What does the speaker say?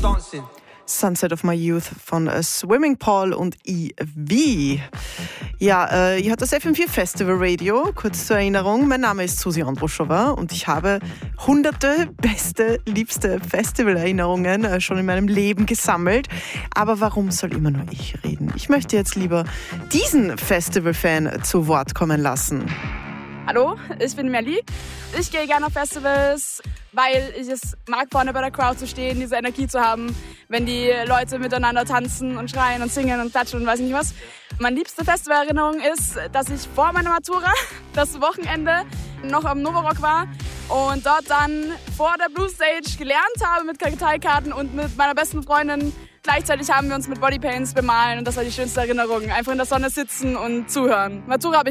Sunset of My Youth von Swimming Pool und IV. Ja, ihr hört das FM4 Festival Radio. Kurz zur Erinnerung, mein Name ist Susi Androschova und ich habe hunderte beste, liebste Festivalerinnerungen schon in meinem Leben gesammelt. Aber warum soll immer nur ich reden? Ich möchte jetzt lieber diesen Festival-Fan zu Wort kommen lassen. Hallo, ich bin Merli. Ich gehe gerne auf Festivals, weil ich es mag, vorne bei der Crowd zu stehen, diese Energie zu haben, wenn die Leute miteinander tanzen und schreien und singen und klatschen und weiß nicht was. Meine liebste Festivalerinnerung ist, dass ich vor meiner Matura das Wochenende noch am Novarock war und dort dann vor der Blue Stage gelernt habe mit Karteikarten und mit meiner besten Freundin. Gleichzeitig haben wir uns mit Bodypaints bemalen und das war die schönste Erinnerung. Einfach in der Sonne sitzen und zuhören. Matura habe ich